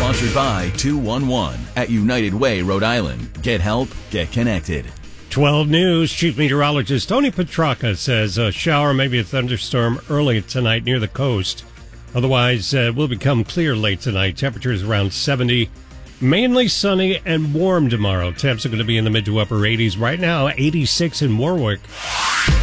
Sponsored by 211 at United Way, Rhode Island. Get help, get connected. 12 News, Chief Meteorologist Tony Petracca says a shower, maybe a thunderstorm early tonight near the coast. Otherwise, will become clear late tonight. Temperatures around 70. Mainly sunny and warm tomorrow. Temps are going to be in the mid to upper 80s. Right now, 86 in Warwick.